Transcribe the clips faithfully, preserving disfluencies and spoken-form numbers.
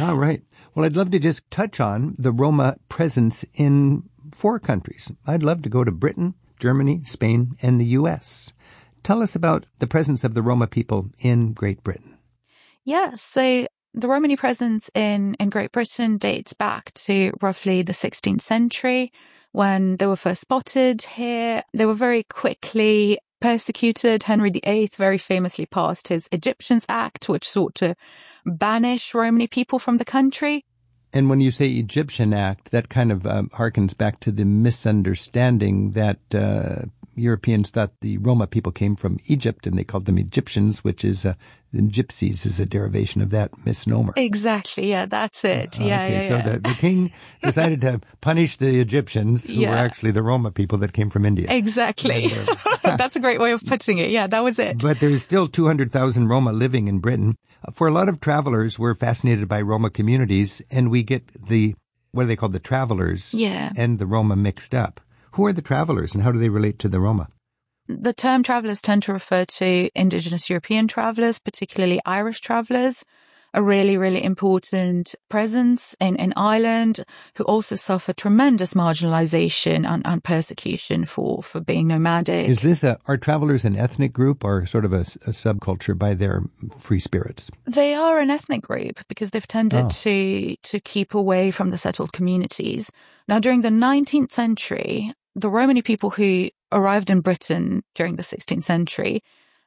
Ah, right. Well, I'd love to just touch on the Roma presence in four countries. I'd love to go to Britain, Germany, Spain, and the U S. Tell us about the presence of the Roma people in Great Britain. Yeah, so the Romani presence in, in Great Britain dates back to roughly the sixteenth century when they were first spotted here. They were very quickly persecuted. Henry the Eighth very famously passed his Egyptians Act, which sought to banish Romani people from the country. And when you say Egyptian Act, that kind of um, harkens back to the misunderstanding that uh, Europeans thought the Roma people came from Egypt, and they called them Egyptians, which is uh, gypsies is a derivation of that misnomer. Exactly. Yeah, that's it. Uh, yeah, okay, yeah, so yeah. The, the king decided to punish the Egyptians, who Yeah. were actually the Roma people that came from India. Exactly. That's a great way of putting it. Yeah, that was it. But there's still two hundred thousand Roma living in Britain. For a lot of travelers, we're fascinated by Roma communities, and we get the, what are they called, the travelers Yeah. and the Roma mixed up. Who are the travelers, and how do they relate to the Roma? The term travelers tend to refer to indigenous European travelers, particularly Irish travelers, a really, really important presence in, in Ireland, who also suffer tremendous marginalization and, and persecution for, for being nomadic. Is this a, are travelers an ethnic group or sort of a, a subculture by their free spirits? They are an ethnic group because they've tended Oh. to, to keep away from the settled communities. Now, during the nineteenth century, the Romani people who arrived in Britain during the sixteenth century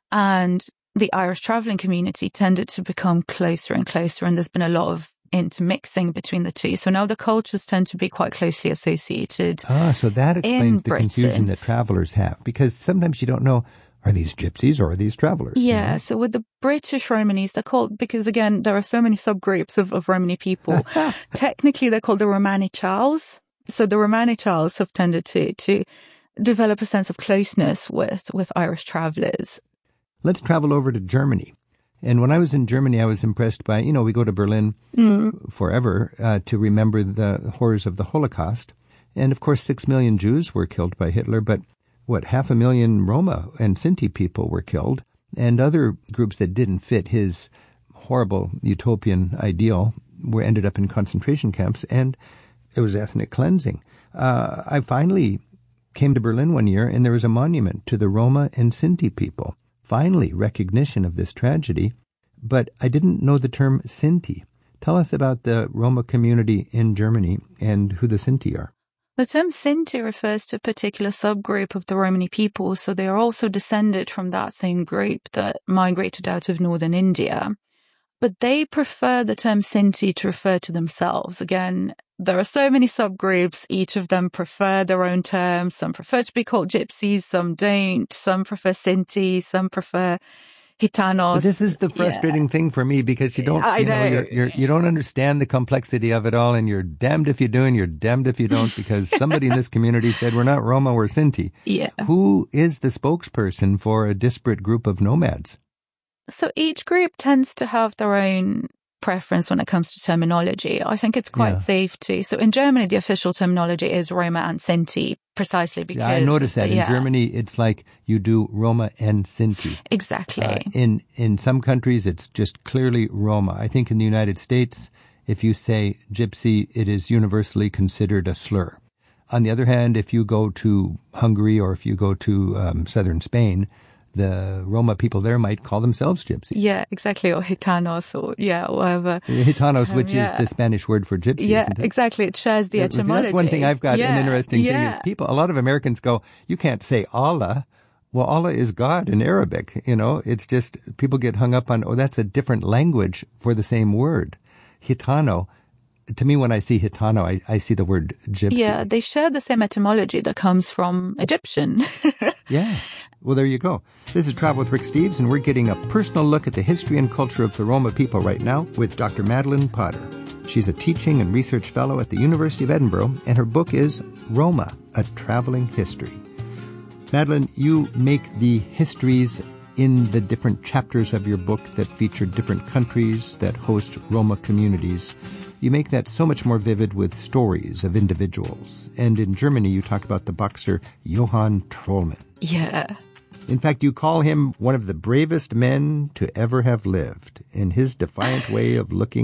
and the Irish travelling community tended to become closer and closer, and there's been a lot of intermixing between the two. So now the cultures tend to be quite closely associated. Ah, so that explains in the Britain. confusion that travelers have, because sometimes you don't know, are these gypsies or are these travelers? you Yeah, know? so with the British Romanis, they're called, because again, there are so many subgroups of, of Romani people. Technically, they're called the Romani Chals. So the Romani Chals have tended to, to develop a sense of closeness with, with Irish travellers. Let's travel over to Germany. And when I was in Germany, I was impressed by, you know, we go to Berlin Mm. forever uh, to remember the horrors of the Holocaust. And of course, six million Jews were killed by Hitler, but what, half a million Roma and Sinti people were killed, and other groups that didn't fit his horrible utopian ideal were ended up in concentration camps, and it was ethnic cleansing. Uh, I finally came to Berlin one year, and there was a monument to the Roma and Sinti people. Finally, recognition of this tragedy, but I didn't know the term Sinti. Tell us about the Roma community in Germany and who the Sinti are. The term Sinti refers to a particular subgroup of the Romani people, so they are also descended from that same group that migrated out of northern India. But they prefer the term Sinti to refer to themselves. Again, there are so many subgroups. Each of them prefer their own terms. Some prefer to be called gypsies, some don't. Some prefer Sinti, some prefer Gitanos. But this is the frustrating Yeah. thing for me, because you don't, I you know, know. you're, you're, you don't understand the complexity of it all, and you're damned if you do and you're damned if you don't, because somebody in this community said, we're not Roma, we're Sinti. Yeah. Who is the spokesperson for a disparate group of nomads? So each group tends to have their own preference when it comes to terminology. I think it's quite Yeah. safe to. So in Germany, the official terminology is Roma and Sinti, precisely because... Yeah, I noticed that. In yeah, Germany, it's like you do Roma and Sinti. Exactly. Uh, in in some countries, it's just clearly Roma. I think in the United States, if you say gypsy, it is universally considered a slur. On the other hand, if you go to Hungary or if you go to um, southern Spain, the Roma people there might call themselves gypsies. Yeah, exactly. Or Gitanos or, yeah, whatever. Gitanos, Um, which yeah. is the Spanish word for gypsy, Yeah, isn't it? exactly. It shares the Yeah, see, etymology. that's one thing I've got. Yeah, An interesting thing yeah. is people, a lot of Americans go, you can't say Allah. Well, Allah is God in Arabic, you know. It's just, people get hung up on, oh, that's a different language for the same word. Gitano, to me, when I see Gitano, I, I see the word gypsy. Yeah, they share the same etymology that comes from Egyptian. Yeah. Well, there you go. This is Travel with Rick Steves, and we're getting a personal look at the history and culture of the Roma people right now with Doctor Madeline Potter. She's a teaching and research fellow at the University of Edinburgh, and her book is Roma, A Traveling History. Madeline, you make the histories in the different chapters of your book that feature different countries that host Roma communities. You make that so much more vivid with stories of individuals. And in Germany, you talk about the boxer Johann Trollmann. Yeah. In fact, you call him one of the bravest men to ever have lived. In his defiant way of looking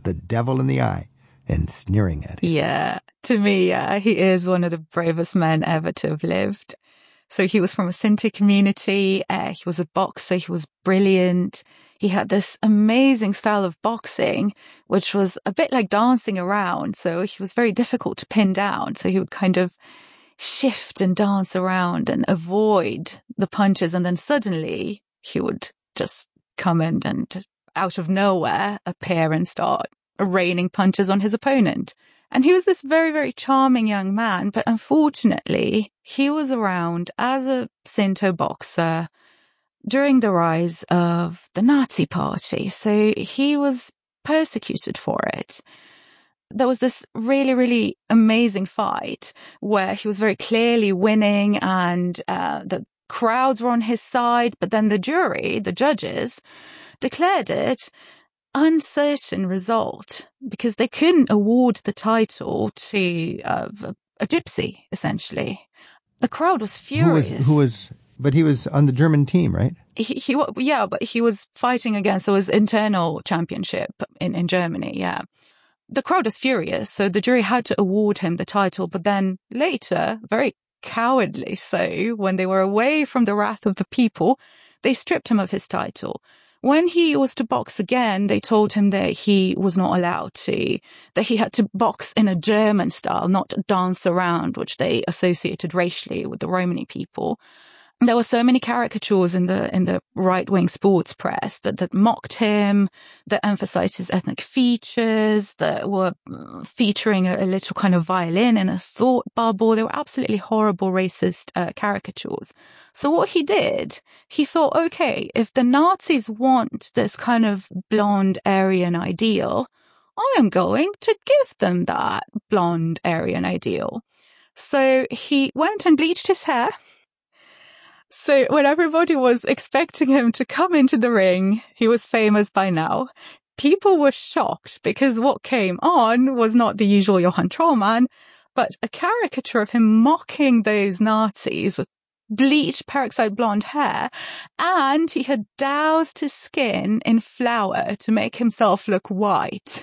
the devil in the eye and sneering at him. Yeah, to me, yeah, he is one of the bravest men ever to have lived. So he was from a Sinti community. Uh, he was a boxer. He was brilliant. He had this amazing style of boxing, which was a bit like dancing around. So he was very difficult to pin down. So he would kind of shift and dance around and avoid the punches. And then suddenly he would just come in and out of nowhere appear and start raining punches on his opponent. And he was this very, very charming young man. But unfortunately, he was around as a Sinto boxer during the rise of the Nazi Party. So he was persecuted for it. There was this really, really amazing fight where he was very clearly winning and uh, the crowds were on his side. But then the jury, the judges, declared it uncertain result because they couldn't award the title to uh, a gypsy, essentially. The crowd was furious. Who was, who was, but he was on the German team, right? He, he, yeah, but he was fighting against, so it was internal championship in, in Germany, yeah. The crowd was furious, so the jury had to award him the title, but then later, very cowardly so, when they were away from the wrath of the people, they stripped him of his title. When he was to box again, they told him that he was not allowed to, that he had to box in a German style, not dance around, which they associated racially with the Romani people. There were so many caricatures in the in the right-wing sports press that, that mocked him, that emphasized his ethnic features, that were featuring a, a little kind of violin in a thought bubble. They were absolutely horrible racist uh, caricatures. So what he did, he thought, okay, if the Nazis want this kind of blonde Aryan ideal, I am going to give them that blonde Aryan ideal. So he went and bleached his hair. So when everybody was expecting him to come into the ring, he was famous by now. People were shocked because what came on was not the usual Johann Trollmann, but a caricature of him mocking those Nazis with bleached peroxide blonde hair, and he had doused his skin in flour to make himself look white.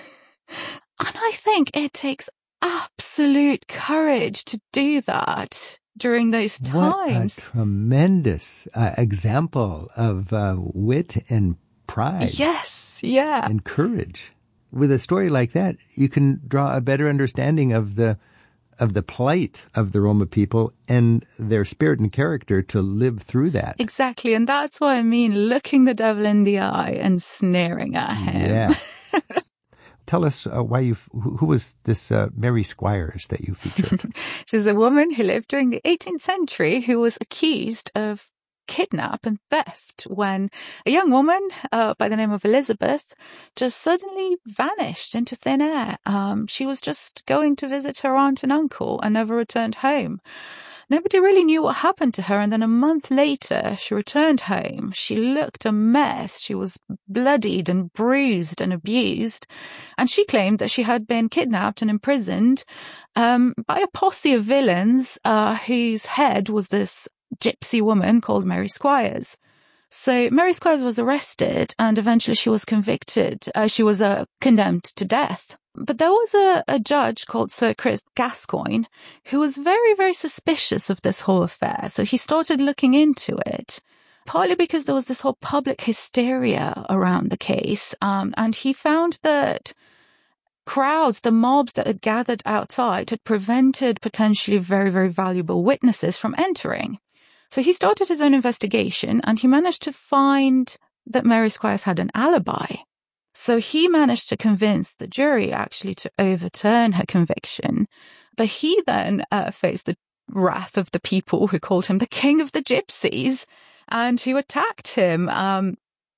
And I think it takes absolute courage to do that during those times. What a tremendous uh, example of uh, wit and pride. Yes, yeah. And courage. With a story like that, you can draw a better understanding of the of the plight of the Roma people and their spirit and character to live through that. Exactly, and that's what I mean, looking the devil in the eye and sneering at him. Yeah. Tell us uh, why you, who was this uh, Mary Squires that you featured? She's a woman who lived during the eighteenth century who was accused of kidnap and theft when a young woman uh, by the name of Elizabeth just suddenly vanished into thin air. Um, she was just going to visit her aunt and uncle and never returned home. Nobody really knew what happened to her, and then a month later, she returned home. She looked a mess. She was bloodied and bruised and abused, and she claimed that she had been kidnapped and imprisoned um, by a posse of villains uh, whose head was this gypsy woman called Mary Squires. So Mary Squires was arrested, and eventually she was convicted. Uh, she was uh, condemned to death. But there was a, a judge called Sir Chris Gascoigne who was very, very suspicious of this whole affair. So he started looking into it, partly because there was this whole public hysteria around the case. Um, and he found that crowds, the mobs that had gathered outside, had prevented potentially very, very valuable witnesses from entering. So he started his own investigation, and he managed to find that Mary Squires had an alibi. So he managed to convince the jury actually to overturn her conviction. But he then uh, faced the wrath of the people who called him the king of the gypsies and who attacked him. Um,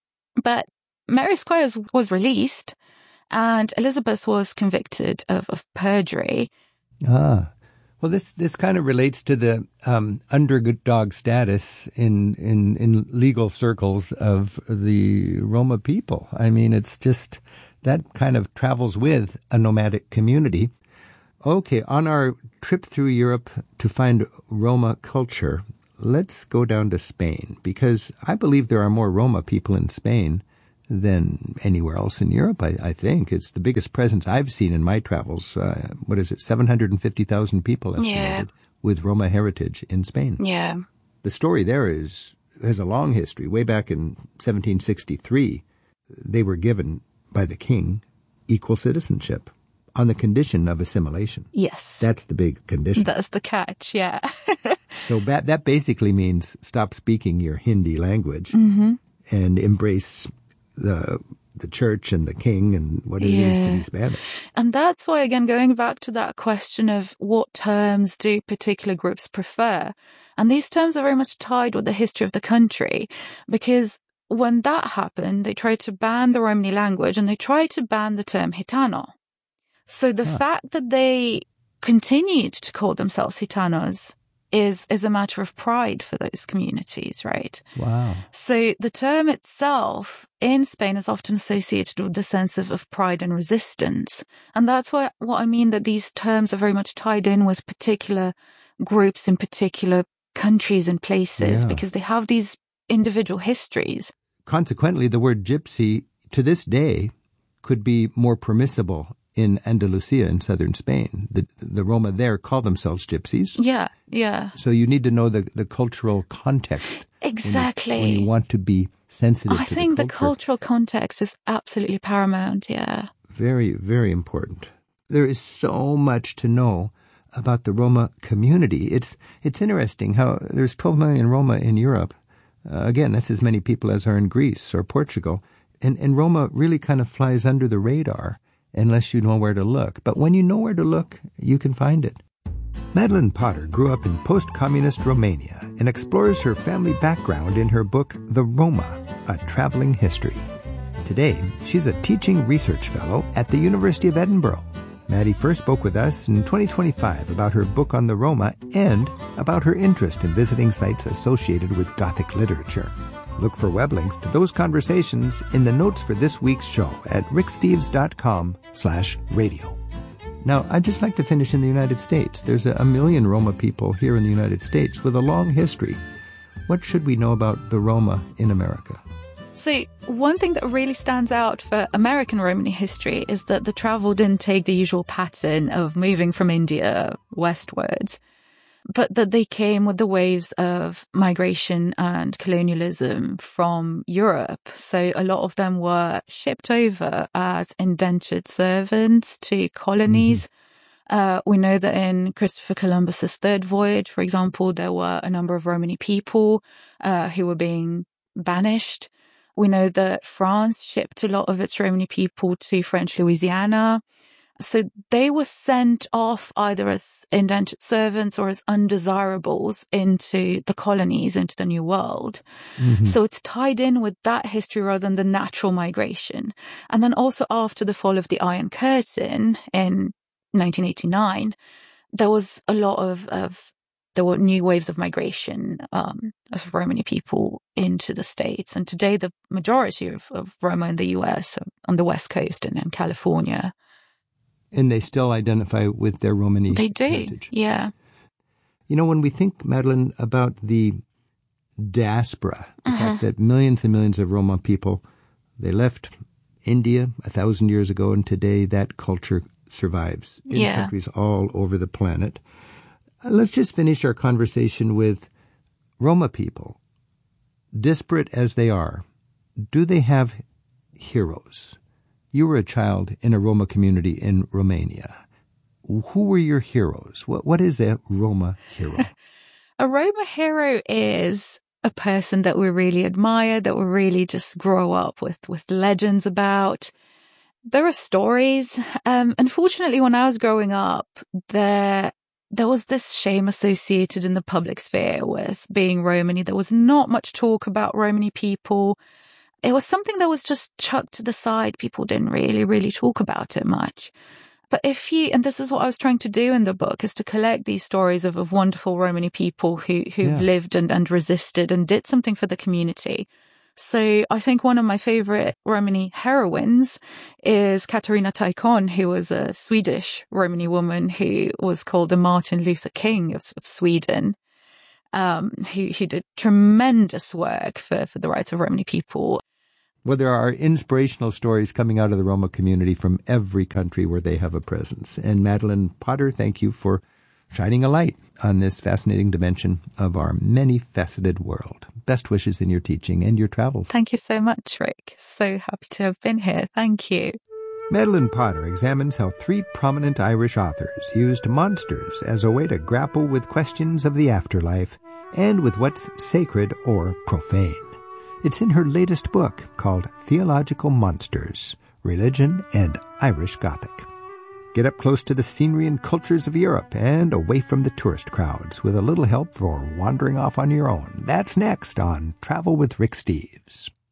but Mary Squires was released and Elizabeth was convicted of, of perjury. Ah. Well, this, this kind of relates to the um, underdog status in, in in legal circles of the Roma people. I mean, it's just that kind of travels with a nomadic community. Okay, on our trip through Europe to find Roma culture, let's go down to Spain, because I believe there are more Roma people in Spain than anywhere else in Europe, I, I think. It's the biggest presence I've seen in my travels. Uh, what is it, seven hundred fifty thousand people estimated Yeah. with Roma heritage in Spain. Yeah. The story there is has a long history. Way back in seventeen sixty-three, they were given by the king equal citizenship on the condition of assimilation. Yes. That's the big condition. That's the catch, yeah. So that, that basically means stop speaking your Hindi language mm-hmm. and embrace the the church and the king and what it yeah. is to be Spanish. And that's why, again, going back to that question of what terms do particular groups prefer, and these terms are very much tied with the history of the country, because when that happened, they tried to ban the Romani language and they tried to ban the term Gitano. So the huh. fact that they continued to call themselves Gitanos is is a matter of pride for those communities, right? Wow. So the term itself in Spain is often associated with the sense of, of pride and resistance. And that's why, what I mean that these terms are very much tied in with particular groups in particular countries and places, yeah. because they have these individual histories. Consequently, the word gypsy to this day could be more permissible in Andalusia in southern Spain. The the Roma there call themselves gypsies. Yeah, yeah. So you need to know the, the cultural context. Exactly. When you, when you want to be sensitive I to think the the culture. cultural context is absolutely paramount, yeah. Very, very important. There is so much to know about the Roma community. It's it's interesting how there's twelve million Roma in Europe. Uh, again, that's as many people as are in Greece or Portugal. And, and Roma really kind of flies under the radar unless you know where to look. But when you know where to look, you can find it. Madeline Potter grew up in post-communist Romania and explores her family background in her book, The Roma, A Traveling History. Today, she's a teaching research fellow at the University of Edinburgh. Maddie first spoke with us in twenty twenty-five about her book on the Roma and about her interest in visiting sites associated with Gothic literature. Look for web links to those conversations in the notes for this week's show at ricksteves.com slash radio. Now, I'd just like to finish in the United States. There's a, a million Roma people here in the United States with a long history. What should we know about the Roma in America? So one thing that really stands out for American Romani history is that the travel didn't take the usual pattern of moving from India westwards, but that they came with the waves of migration and colonialism from Europe. So a lot of them were shipped over as indentured servants to colonies. Mm-hmm. Uh, we know that in Christopher Columbus's third voyage, for example, there were a number of Romani people uh, who were being banished. We know that France shipped a lot of its Romani people to French Louisiana. So they were sent off either as indentured servants or as undesirables into the colonies, into the New World. Mm-hmm. So it's tied in with that history rather than the natural migration. And then also after the fall of the Iron Curtain in nineteen eighty-nine, there was a lot of, of there were new waves of migration um, of Romani people into the States. And today the majority of, of Roma in the U S are on the West Coast and in California. And they still identify with their Romani They do, heritage. Yeah. You know, when we think, Madeline, about the diaspora, the uh-huh. fact that millions and millions of Roma people, they left India a thousand years ago, and today that culture survives in yeah. countries all over the planet. Uh, let's just finish our conversation with Roma people. Disparate as they are, do they have heroes? You were a child in a Roma community in Romania. Who were your heroes? What What is a Roma hero? A Roma hero is a person that we really admire, that we really just grow up with, with legends about. There are stories. Um, unfortunately, when I was growing up, there, there was this shame associated in the public sphere with being Romani. There was not much talk about Romani people. It was something that was just chucked to the side. People didn't really, really talk about it much. But if you, and this is what I was trying to do in the book, is to collect these stories of, of wonderful Romani people who, who've yeah. lived and, and resisted and did something for the community. So I think one of my favorite Romani heroines is Katarina Taikon, who was a Swedish Romani woman who was called the Martin Luther King of, of Sweden. Um, who, who did tremendous work for, for the rights of Romani people. Well, there are inspirational stories coming out of the Roma community from every country where they have a presence. And Madeline Potter, thank you for shining a light on this fascinating dimension of our many-faceted world. Best wishes in your teaching and your travels. Thank you so much, Rick. So happy to have been here. Thank you. Madeline Potter examines how three prominent Irish authors used monsters as a way to grapple with questions of the afterlife and with what's sacred or profane. It's in her latest book called Theological Monsters, Religion and Irish Gothic. Get up close to the scenery and cultures of Europe and away from the tourist crowds with a little help for wandering off on your own. That's next on Travel with Rick Steves.